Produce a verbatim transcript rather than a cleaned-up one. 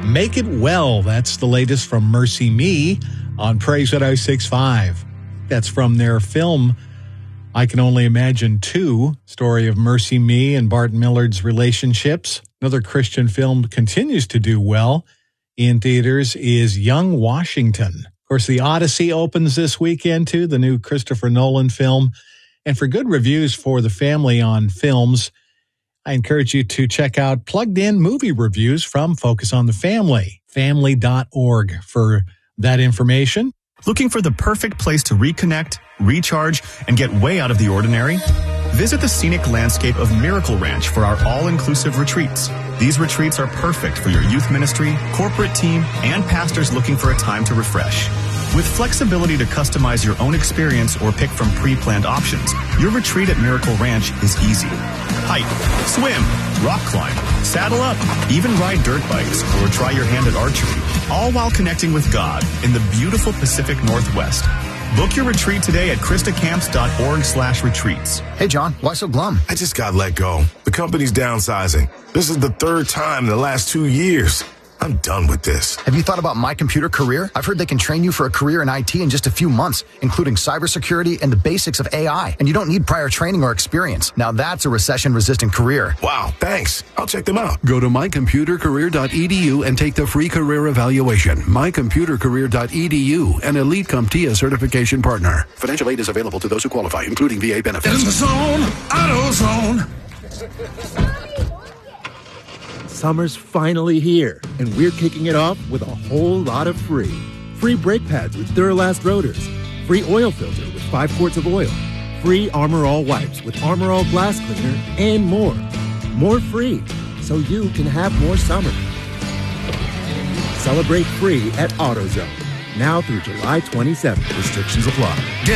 Make It Well. That's the latest from Mercy Me on Praise one oh six point five. That's from their film, I Can Only Imagine two, story of Mercy Me and Bart Millard's relationships. Another Christian film continues to do well in theaters is Young Washington. Of course, The Odyssey opens this weekend, too, the new Christopher Nolan film. And for good reviews for the family on films, I encourage you to check out plugged-in movie reviews from Focus on the Family, family dot org, for that information. Looking for the perfect place to reconnect, recharge, and get way out of the ordinary? Visit the scenic landscape of Miracle Ranch for our all-inclusive retreats. These retreats are perfect for your youth ministry, corporate team, and pastors looking for a time to refresh. With flexibility to customize your own experience or pick from pre-planned options, your retreat at Miracle Ranch is easy. Hike, swim, rock climb, saddle up, even ride dirt bikes or try your hand at archery, all while connecting with God in the beautiful Pacific Northwest. Book your retreat today at christacamps.org slash retreats. Hey, John, why so glum? I just got let go. The company's downsizing. This is the third time in the last two years. I'm done with this. Have you thought about My Computer Career? I've heard they can train you for a career in I T in just a few months, including cybersecurity and the basics of A I. And you don't need prior training or experience. Now that's a recession-resistant career. Wow, thanks. I'll check them out. Go to my computer career dot e d u and take the free career evaluation. my computer career dot e d u, an Elite CompTIA certification partner. Financial aid is available to those who qualify, including V A benefits. In the zone, AutoZone. Summer's finally here, and we're kicking it off with a whole lot of free. Free brake pads with Duralast rotors. Free oil filter with five quarts of oil. Free Armor All wipes with Armor All glass cleaner, and more. More free, so you can have more summer. Celebrate free at AutoZone. Now through July twenty-seventh. Restrictions apply.